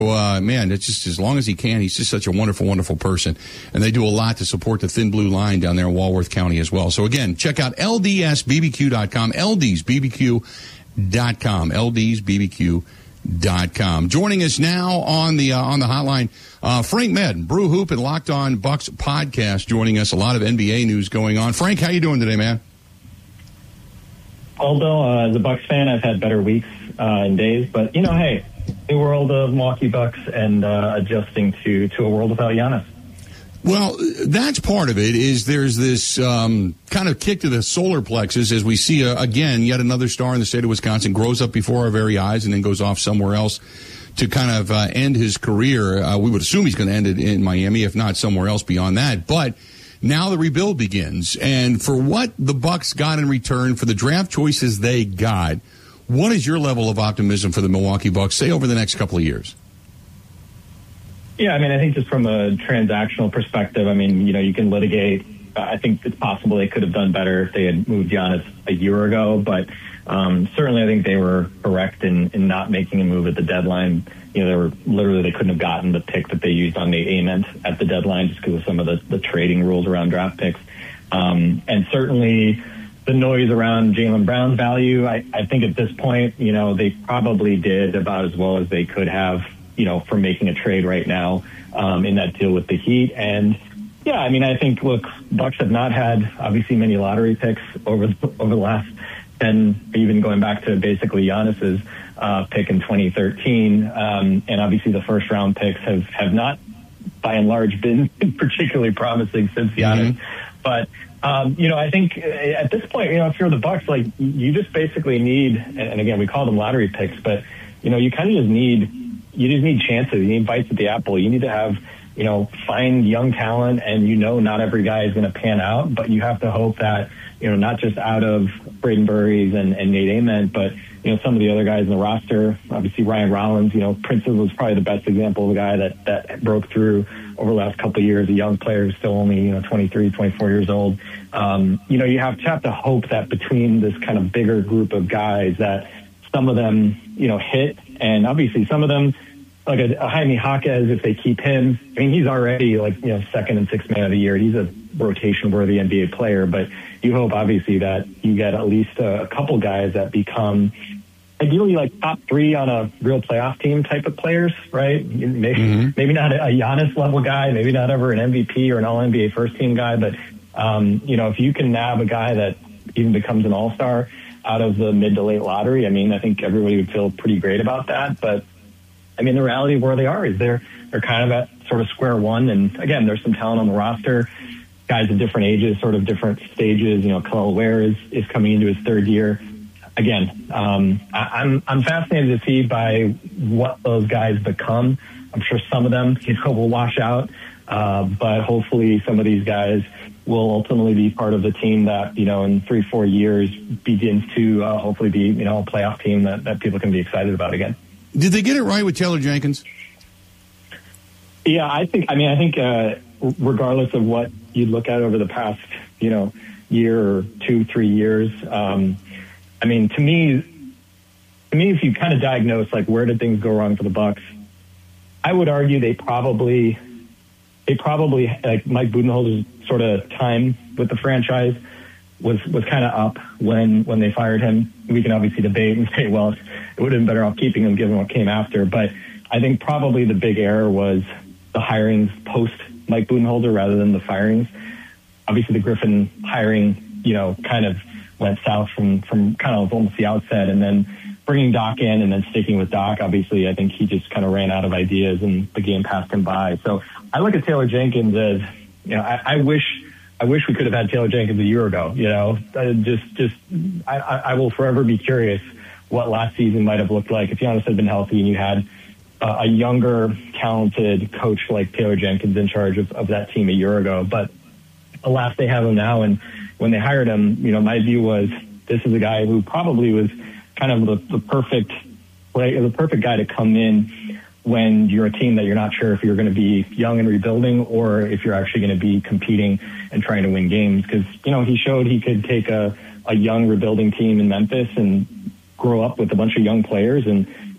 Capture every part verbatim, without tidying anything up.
Uh, man, it's just as long as he can. He's just such a wonderful, wonderful person. And they do a lot to support the Thin Blue Line down there in Walworth County as well. So, again, check out L D S B B Q dot com, L D S B B Q dot com, L D S B B Q dot com. Joining us now on the uh, on the hotline, uh, Frank Madden, Brew Hoop and Locked On Bucks podcast, joining us. A lot of N B A news going on. Frank, how you doing today, man? Although, uh, as a Bucks fan, I've had better weeks uh, and days. But, you know, hey, new world of Milwaukee Bucks and uh, adjusting to, to a world without Giannis. Well, that's part of it, is there's this um, kind of kick to the solar plexus as we see, uh, again, yet another star in the state of Wisconsin grows up before our very eyes and then goes off somewhere else to kind of uh, end his career. Uh, we would assume he's going to end it in Miami, if not somewhere else beyond that. But now the rebuild begins. And for what the Bucks got in return for the draft choices they got, what is your level of optimism for the Milwaukee Bucks, say, over the next couple of years? Yeah, I mean, I think just from a transactional perspective, I mean, you know, you can litigate. I think it's possible they could have done better if they had moved Giannis a year ago. But um, certainly I think they were correct in, in not making a move at the deadline. You know, they were literally, they couldn't have gotten the pick that they used on Nate Ament at the deadline just because of some of the, the trading rules around draft picks. Um, and certainly the noise around Jaylen Brown's value, I, I think at this point, you know, they probably did about as well as they could have, you know, for making a trade right now um, in that deal with the Heat. And yeah, I mean, I think, look, Bucks have not had obviously many lottery picks over the, over the last ten, even going back to basically Giannis's uh, pick in twenty thirteen. Um, and obviously the first round picks have, have not by and large been particularly promising since Giannis. Mm-hmm. But, um, you know, I think at this point, you know, if you're the Bucks, like you just basically need, and again, we call them lottery picks, but, you know, you kind of just need, you just need chances. You need bites at the apple. You need to have, you know, find young talent, and you know not every guy is going to pan out, but you have to hope that, you know, not just out of Braden Burries and, and Nate Ament, but, you know, some of the other guys in the roster. Obviously, Ryan Rollins, you know, Princeton was probably the best example of a guy that, that broke through over the last couple of years, a young player who's still only, you know, twenty-three, twenty-four years old. Um, you know, you have to have to hope that between this kind of bigger group of guys that some of them, you know, hit, and obviously some of them, like a, a Jaime Jaquez, if they keep him, I mean, he's already like, you know, second and sixth man of the year. He's a rotation-worthy N B A player, but you hope obviously that you get at least a, a couple guys that become ideally like top three on a real playoff team type of players, right? Maybe, mm-hmm. maybe not a Giannis level guy, maybe not ever an M V P or an all N B A first team guy, but um, you know, if you can nab a guy that even becomes an all-star out of the mid to late lottery, I mean, I think everybody would feel pretty great about that. But I mean, the reality of where they are is they're they're kind of at sort of square one. And again, there's some talent on the roster, guys at different ages, sort of different stages. You know, Kel'el Ware is, is coming into his third year. Again, um, I, I'm I'm fascinated to see by what those guys become. I'm sure some of them, you know, will wash out, uh, but hopefully some of these guys will ultimately be part of the team that, you know, in three, four years begins to uh, hopefully be, you know, a playoff team that, that people can be excited about again. Did they get it right with Taylor Jenkins? Yeah, I think, I mean, I think uh, regardless of what you look at over the past, you know, year or two, three years, um, I mean, to me, to me, if you kind of diagnose, like, where did things go wrong for the Bucks, I would argue they probably, they probably, like, Mike Budenholzer's sort of time with the franchise was, was kind of up when, when they fired him. We can obviously debate and say, well, it would have been better off keeping him given what came after. But I think probably the big error was the hirings post Mike Budenholzer rather than the firings. Obviously, the Griffin hiring, you know, kind of went south from, from kind of almost the outset, and then bringing Doc in and then sticking with Doc. Obviously, I think he just kind of ran out of ideas and the game passed him by. So I look at Taylor Jenkins as, you know, I, I wish, I wish we could have had Taylor Jenkins a year ago. You know, I just, just, I, I will forever be curious what last season might have looked like if Giannis had been healthy and you had uh, a younger, talented coach like Taylor Jenkins in charge of, of that team a year ago. But alas, they have him now. And when they hired him, you know, my view was this is a guy who probably was kind of the, the perfect play, the perfect guy to come in when you're a team that you're not sure if you're going to be young and rebuilding or if you're actually going to be competing and trying to win games. Because, you know, he showed he could take a, a young rebuilding team in Memphis and grow up with a bunch of young players and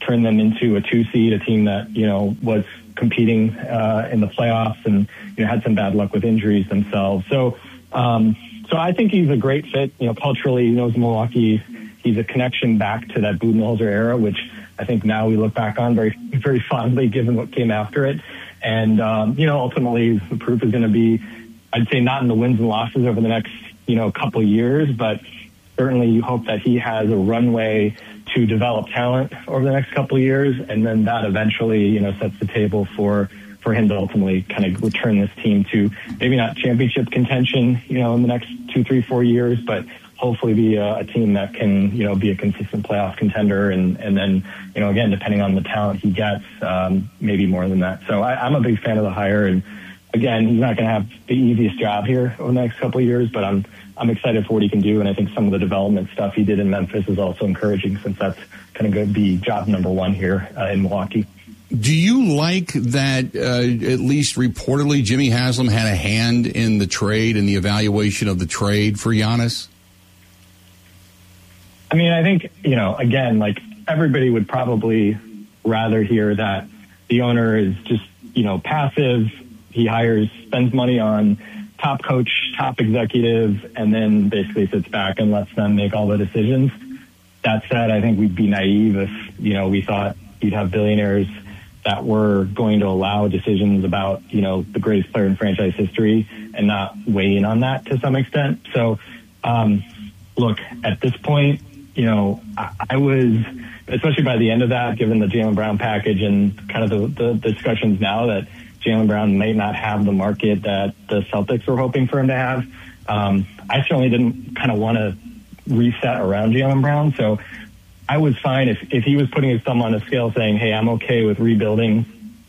turned them into a two seed, a team that, you know, was competing uh, in the playoffs and, you know, had some bad luck with injuries themselves. So, um, so I think he's a great fit. You know, culturally, he knows Milwaukee. He's a connection back to that Budenholzer era, which I think now we look back on very, very fondly, given what came after it. And, um, you know, ultimately the proof is going to be, I'd say not in the wins and losses over the next, you know, couple years, but certainly you hope that he has a runway to develop talent over the next couple of years. And then that eventually, you know, sets the table for, for him to ultimately kind of return this team to maybe not championship contention, you know, in the next two, three, four years, but hopefully be a, a team that can, you know, be a consistent playoff contender. And, and then, you know, again, depending on the talent he gets, um, maybe more than that. So I, I'm a big fan of the hire. And again, he's not going to have the easiest job here over the next couple of years, but I'm, I'm excited for what he can do. And I think some of the development stuff he did in Memphis is also encouraging, since that's kind of going to be job number one here uh, in Milwaukee. Do you like that, uh, at least reportedly, Jimmy Haslam had a hand in the trade and the evaluation of the trade for Giannis? I mean, I think, you know, again, like everybody would probably rather hear that the owner is just, you know, passive. He hires, spends money on top coach, top executive, and then basically sits back and lets them make all the decisions. That said, I think we'd be naive if, you know, we thought you'd have billionaires that were going to allow decisions about, you know, the greatest player in franchise history and not weigh in on that to some extent. So, um, look, at this point, you know, I, I was, especially by the end of that, given the Jaylen Brown package and kind of the, the discussions now that Jaylen Brown may not have the market that the Celtics were hoping for him to have. Um, I certainly didn't kind of want to reset around Jaylen Brown. So I was fine if, if he was putting his thumb on a scale saying, hey, I'm okay with rebuilding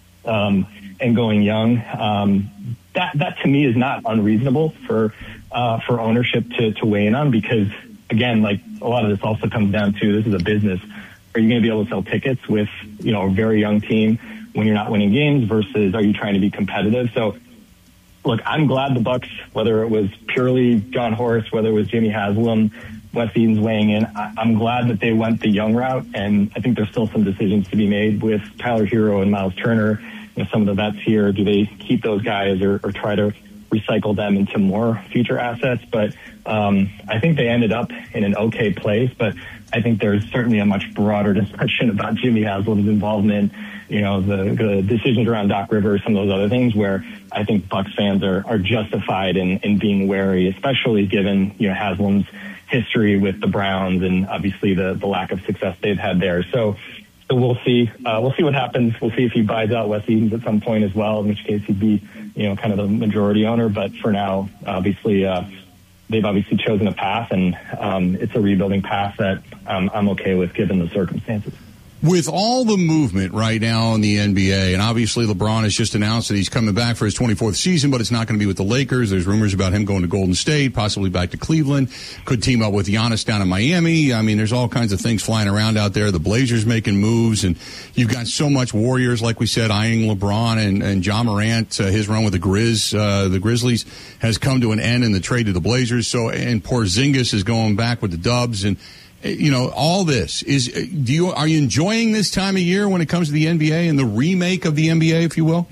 um, and going young. Um, that, that to me is not unreasonable for, uh, for ownership to, to weigh in on, because again, like a lot of this also comes down to, this is a business. Are you going to be able to sell tickets with, you know, a very young team when you're not winning games versus are you trying to be competitive? So look, I'm glad the Bucks, whether it was purely John Horst, whether it was Jimmy Haslam, Wes Edens weighing in, I, I'm glad that they went the young route. And I think there's still some decisions to be made with Tyler Hero and Miles Turner. You know, some of the vets here, do they keep those guys or, or try to recycle them into more future assets? But um, I think they ended up in an okay place. But I think there's certainly a much broader discussion about Jimmy Haslam's involvement, you know, the, the decisions around Doc Rivers, some of those other things where I think Bucks fans are, are justified in, in being wary, especially given, you know, Haslam's history with the Browns and obviously the, the lack of success they've had there. So, so we'll see. Uh, we'll see what happens. We'll see if he buys out Wes Edens at some point as well, in which case he'd be, you know, kind of the majority owner. But for now, obviously, uh, they've obviously chosen a path, and um, it's a rebuilding path that um, I'm okay with given the circumstances. With all the movement right now in the N B A, and obviously LeBron has just announced that he's coming back for his twenty-fourth season, but it's not going to be with the Lakers. There's rumors about him going to Golden State, possibly back to Cleveland. Could team up with Giannis down in Miami. I mean, there's all kinds of things flying around out there. The Blazers making moves, and you've got so much Warriors, like we said, eyeing LeBron and, and Ja Morant. Uh, his run with the Grizz, uh, the Grizzlies has come to an end in the trade to the Blazers. So, and Porzingis is going back with the Dubs, and you know, all this is, do you, are you enjoying this time of year when it comes to the N B A and the remake of the N B A, if you will?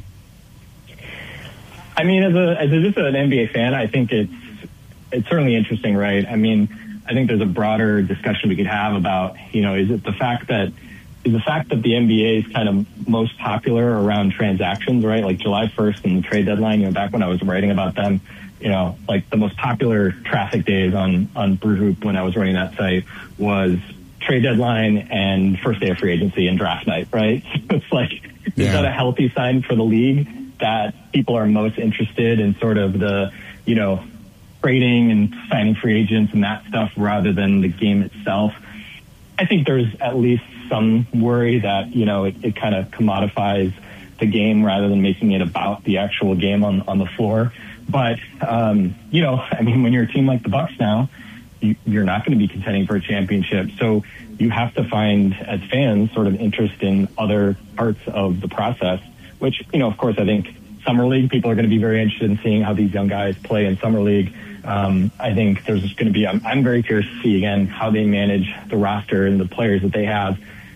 I mean, as a, as a, just an N B A fan, I think it's, it's certainly interesting, right? I mean, I think there's a broader discussion we could have about, you know, is it the fact that, is the fact that the N B A is kind of most popular around transactions, right? Like July first and the trade deadline, you know, back when I was writing about them, you know, like the most popular traffic days on, on Brew Hoop when I was running that site was trade deadline and first day of free agency and draft night, right? It's like, yeah. Is that a healthy sign for the league that people are most interested in sort of the, you know, trading and signing free agents and that stuff rather than the game itself? I think there's at least some worry that, you know, it, it kind of commodifies the game rather than making it about the actual game on, on the floor. But, um, you know, I mean, when you're a team like the Bucks now, you, you're not going to be contending for a championship. So you have to find, as fans, sort of interest in other parts of the process, which, you know, of course, I think Summer League, people are going to be very interested in seeing how these young guys play in Summer League. Um, I think there's going to be, I'm, I'm very curious to see, again, how they manage the roster and the players that they have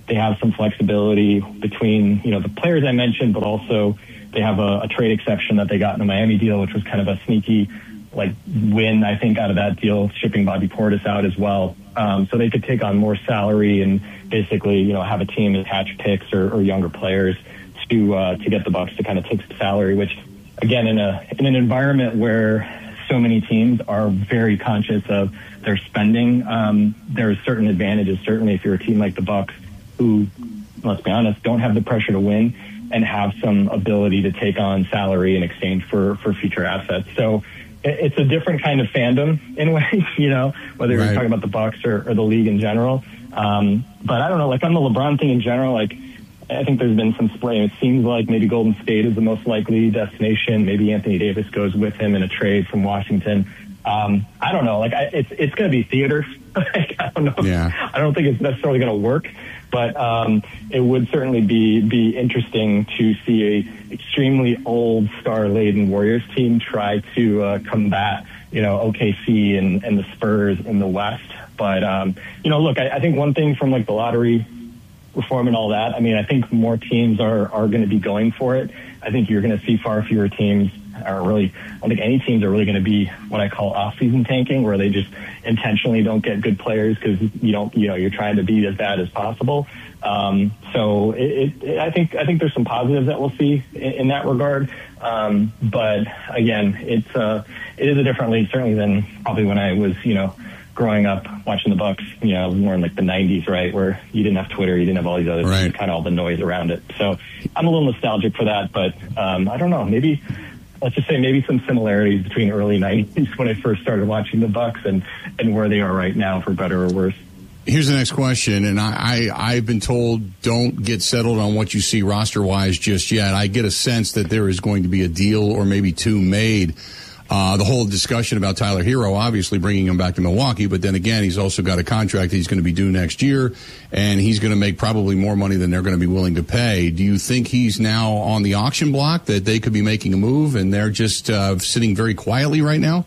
they have some flexibility between, you know, the players I mentioned, but also they have a, a trade exception that they got in the Miami deal, which was kind of a sneaky, like, win, I think, out of that deal, shipping Bobby Portis out as well. Um, so they could take on more salary and basically, you know, have a team attach picks or, or younger players to uh, to get the Bucks to kind of take some salary, which, again, in a in an environment where so many teams are very conscious of their spending, um, there are certain advantages, certainly if you're a team like the Bucks, who, let's be honest, don't have the pressure to win and have some ability to take on salary in exchange for, for future assets. So it's a different kind of fandom in ways, you know, whether right. you're talking about the Bucks or, or the league in general. Um, but I don't know, like on the LeBron thing in general, like I think there's been some split. It seems like maybe Golden State is the most likely destination. Maybe Anthony Davis goes with him in a trade from Washington. Um, I don't know. Like I, it's it's going to be theater. like, I don't know. Yeah. I don't think it's necessarily going to work, but um, it would certainly be be interesting to see a extremely old star-laden Warriors team try to uh, combat, you know, O K C and, and the Spurs in the West. But um, you know, look, I, I think one thing from like the lottery reform and all that, I mean, I think more teams are, are going to be going for it. I think you're going to see far fewer teams are really, I don't think any teams are really going to be what I call off-season tanking, where they just intentionally don't get good players because you don't, you know, you're trying to be as bad as possible. Um, so it, it, I think, I think there's some positives that we'll see in, in that regard. Um, but again, it's, uh, it is a different league, certainly than probably when I was, you know, growing up watching the Bucks, you know, more in like the nineties, right, where you didn't have Twitter, you didn't have all these other right. things, kind of all the noise around it. So I'm a little nostalgic for that, but um, I don't know, maybe, let's just say maybe some similarities between early nineties when I first started watching the Bucks and, and where they are right now, for better or worse. Here's the next question, and I, I, I've been told don't get settled on what you see roster-wise just yet. I get a sense that there is going to be a deal or maybe two made. Uh, the whole discussion about Tyler Hero, obviously bringing him back to Milwaukee, but then again, he's also got a contract that he's going to be due next year, and he's going to make probably more money than they're going to be willing to pay. Do you think he's now on the auction block, that they could be making a move, and they're just uh, sitting very quietly right now?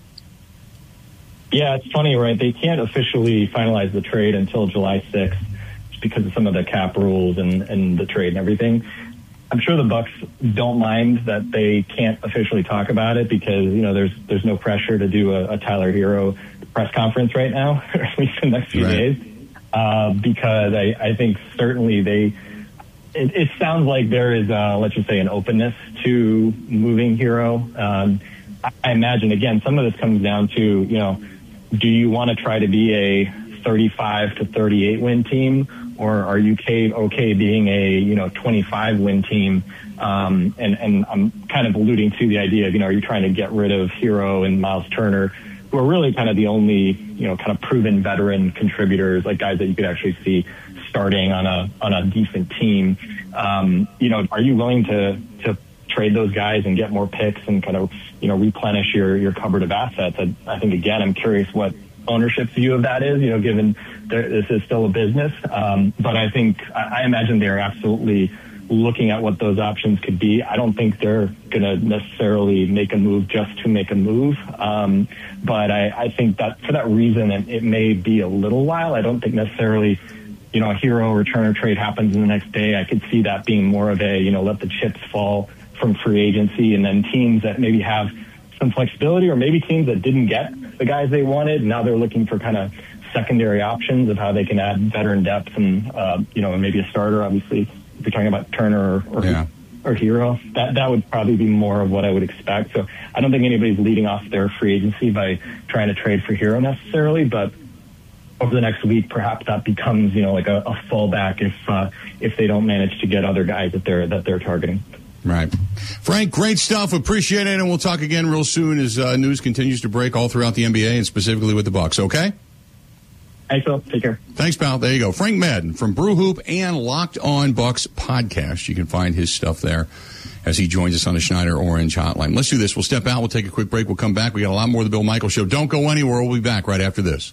Yeah, it's funny, right? They can't officially finalize the trade until July sixth just because of some of the cap rules and, and the trade and everything. I'm sure the Bucks don't mind that they can't officially talk about it because, you know, there's there's no pressure to do a, a Tyler Hero press conference right now, or at least the next few right. days, uh, because I, I think certainly they, it, it sounds like there is, uh, let's just say, an openness to moving Hero. Um, I, I imagine, again, some of this comes down to, you know, do you want to try to be a thirty-five to thirty-eight win team? Or are you okay, okay being a, you know, twenty-five win team? Um, and, and I'm kind of alluding to the idea of, you know, are you trying to get rid of Hero and Miles Turner, who are really kind of the only, you know, kind of proven veteran contributors, like guys that you could actually see starting on a, on a decent team. Um, you know, are you willing to, to trade those guys and get more picks and kind of, you know, replenish your, your cupboard of assets? I, I think, again, I'm curious what ownership's view of that is, you know, given there, this is still a business. Um, but I think, I, I imagine they're absolutely looking at what those options could be. I don't think they're going to necessarily make a move just to make a move. Um, but I, I think that for that reason, it, it may be a little while. I don't think necessarily, you know, a Hero returner trade happens in the next day. I could see that being more of a, you know, let the chips fall from free agency, and then teams that maybe have some flexibility, or maybe teams that didn't get the guys they wanted, now they're looking for kind of secondary options of how they can add veteran depth and, uh, you know, maybe a starter, obviously, if you're talking about Turner or, or, yeah. or Hero. That that would probably be more of what I would expect. So I don't think anybody's leading off their free agency by trying to trade for Hero necessarily, but over the next week, perhaps that becomes, you know, like a, a fallback if uh, if they don't manage to get other guys that they're that they're targeting. Right. Frank, great stuff. Appreciate it, and we'll talk again real soon as uh, news continues to break all throughout the N B A and specifically with the Bucks, okay? Thanks, Phil. Take care. Thanks, pal. There you go. Frank Madden from Brew Hoop and Locked On Bucks podcast. You can find his stuff there as he joins us on the Schneider Orange Hotline. Let's do this. We'll step out. We'll take a quick break. We'll come back. We got a lot more of the Bill Michaels Show. Don't go anywhere. We'll be back right after this.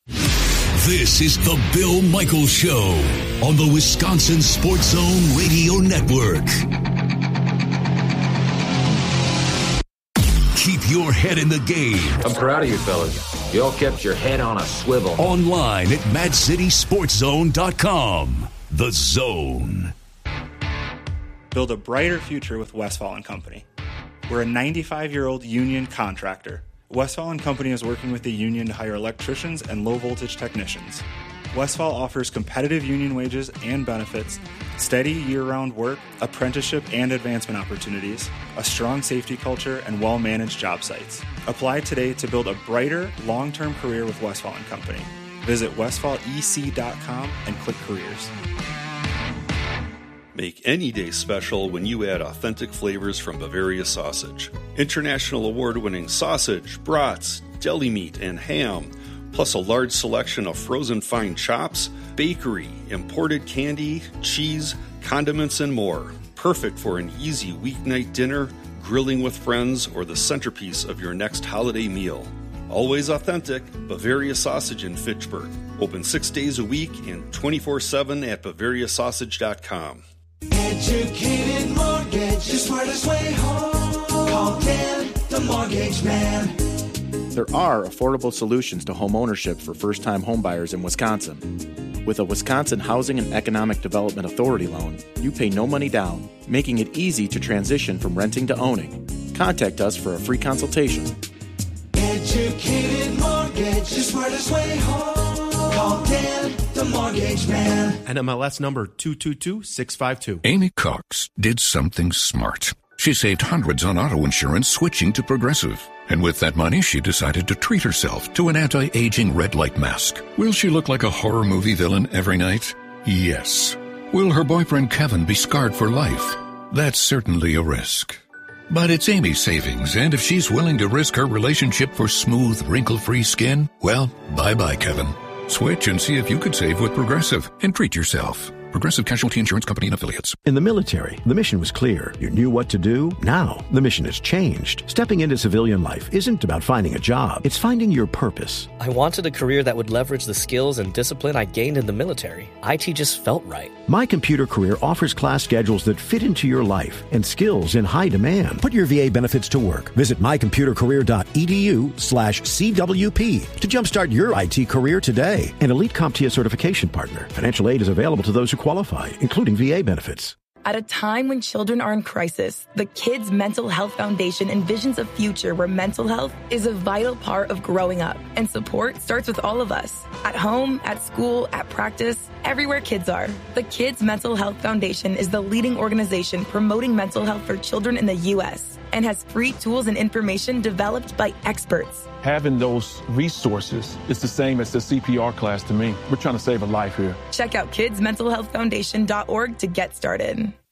This is the Bill Michaels Show on the Wisconsin Sports Zone Radio Network. Keep your head in the game. I'm proud of you fellas. You all kept your head on a swivel. Online at mad city sports zone dot com. The Zone. Build a brighter future with Westfall and Company. We're a ninety-five-year-old union contractor. Westfall and Company is working with the union to hire electricians and low-voltage technicians. Westfall offers competitive union wages and benefits, steady year-round work, apprenticeship and advancement opportunities, a strong safety culture, and well-managed job sites. Apply today to build a brighter, long-term career with Westfall and Company. Visit westfall e c dot com and click careers. Make any day special when you add authentic flavors from Bavaria Sausage. International award-winning sausage, brats, deli meat, and ham, plus a large selection of frozen fine chops, bakery, imported candy, cheese, condiments, and more. Perfect for an easy weeknight dinner, grilling with friends, or the centerpiece of your next holiday meal. Always authentic, Bavaria Sausage in Fitchburg. Open six days a week and twenty-four seven at bavaria sausage dot com. Educated Mortgage, the smartest way home. Call Dan, the Mortgage Man. There are affordable solutions to home ownership for first-time homebuyers in Wisconsin. With a Wisconsin Housing and Economic Development Authority loan, you pay no money down, making it easy to transition from renting to owning. Contact us for a free consultation. Educated Mortgage, the smartest way home. Call Dan, the Mortgage Man. N M L S number two two two six five two. Amy Cox did something smart. She saved hundreds on auto insurance switching to Progressive. And with that money, she decided to treat herself to an anti-aging red light mask. Will she look like a horror movie villain every night? Yes. Will her boyfriend Kevin be scarred for life? That's certainly a risk. But it's Amy's savings, and if she's willing to risk her relationship for smooth, wrinkle-free skin, well, bye-bye, Kevin. Switch and see if you could save with Progressive and treat yourself. Progressive Casualty Insurance Company and Affiliates. In the military, the mission was clear. You knew what to do. Now, the mission has changed. Stepping into civilian life isn't about finding a job. It's finding your purpose. I wanted a career that would leverage the skills and discipline I gained in the military. I T just felt right. My Computer Career offers class schedules that fit into your life and skills in high demand. Put your V A benefits to work. Visit my computer career dot e d u slash c w p to jumpstart your I T career today. An Elite CompTIA certification partner. Financial aid is available to those who qualify, including V A benefits. At a time when children are in crisis, the Kids Mental Health Foundation envisions a future where mental health is a vital part of growing up. And support starts with all of us. At home, at school, at practice, everywhere kids are. The Kids Mental Health Foundation is the leading organization promoting mental health for children in the U S and has free tools and information developed by experts. Having those resources is the same as the C P R class to me. We're trying to save a life here. Check out kids mental health foundation dot org to get started.